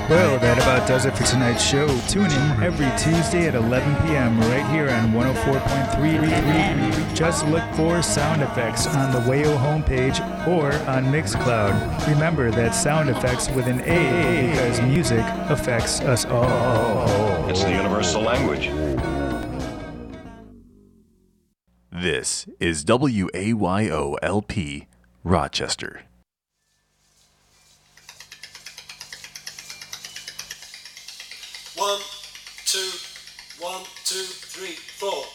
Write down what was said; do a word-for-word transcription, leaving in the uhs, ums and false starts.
Well, that about does it for tonight's show. Tune in every Tuesday at eleven p.m. right here on one oh four point three. Just look for Sound Effects on the Wayo homepage or on Mixcloud. Remember that Sound Effects with an A because music affects us all. It's the universal language. This is W A Y O L P, Rochester. One, two, one, two, three, four.